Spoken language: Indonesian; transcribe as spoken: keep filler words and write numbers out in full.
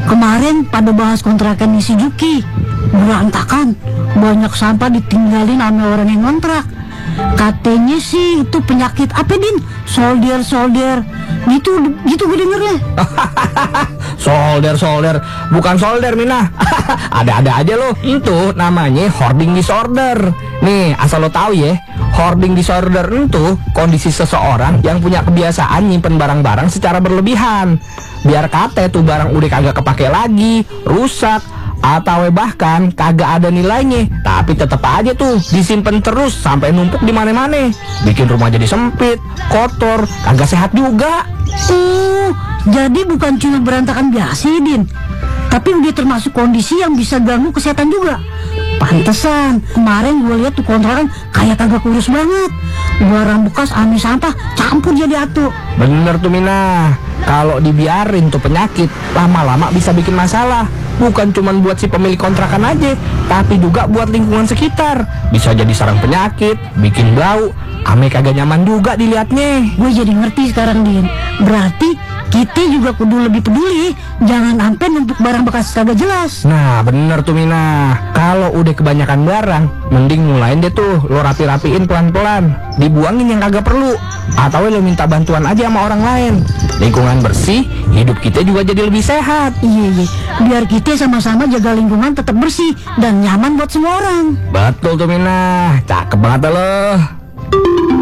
Kemarin pada bahas kontrakan si Juki, berantakan, banyak sampah ditinggalin sama orang yang ngontrak. Katanya sih itu penyakit apa Din? Solder solder gitu gitu gue dengernya. Solder solder bukan solder Mina. Ada-ada aja lo. Itu namanya hoarding disorder. Nih asal lo tahu ya, hoarding disorder itu kondisi seseorang yang punya kebiasaan nyimpen barang-barang secara berlebihan. Biar kate tuh barang udah kagak kepake lagi, rusak, atau bahkan kagak ada nilainya, tapi tetap aja tuh disimpan terus sampai numpuk di mana-mana, bikin rumah jadi sempit, kotor, kagak sehat juga. Oh, jadi bukan cuma berantakan biasa ya, Din, tapi udah termasuk kondisi yang bisa ganggu kesehatan juga. Pantesan kemarin gue lihat tuh kontrakan kayak kagak kurus banget, barang bekas ame sampah campur jadi atu. Bener tuh Mina, kalau dibiarin tuh penyakit lama-lama bisa bikin masalah. Bukan cuma buat si pemilik kontrakan aja, tapi juga buat lingkungan sekitar. Bisa jadi sarang penyakit, bikin bau, ame kagak nyaman juga dilihatnya. Gue jadi ngerti sekarang, Din. Berarti kita juga kudu lebih peduli, jangan sampai numpuk barang bekas kagak jelas. Nah bener tuh Mina, kalau udah kebanyakan barang, mending mulain deh tuh lo rapi-rapiin pelan-pelan, dibuangin yang kagak perlu, atau lo minta bantuan aja sama orang lain. Lingkungan bersih, hidup kita juga jadi lebih sehat. Iya, iya. Biar kita sama-sama jaga lingkungan tetap bersih dan nyaman buat semua orang. Betul tuh Mina, cakep banget lo.